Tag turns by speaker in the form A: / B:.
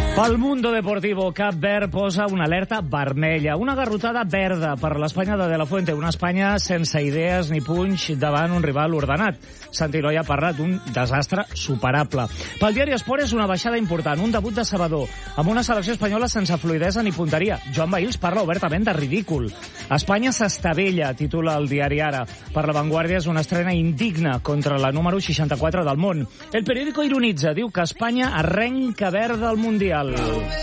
A: Pel Mundo Deportivo, Cap Verd posa una alerta vermella, una garrotada verda per l'Espanya de De La Fuente, una Espanya sense idees ni punx davant un rival ordenat. Santi Loy ha parlat d'un desastre superable. Pel diari Esport és una baixada important, un debut decebedor, amb una selecció espanyola sense fluidesa ni punteria. Joan Bahils parla obertament de ridícul. Espanya s'estavella, titula el diari Ara. Per La Vanguardia és una estrena indigna contra la número 64 del món. El periòdico ironitza, diu que Espanya arrenca verda al Mundial.